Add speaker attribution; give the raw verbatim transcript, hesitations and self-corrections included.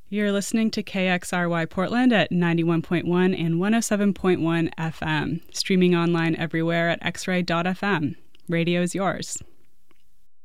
Speaker 1: You're listening to K X R Y Portland at ninety-one point one and one oh seven point one F M, streaming online everywhere at x ray dot f m. Radio is yours.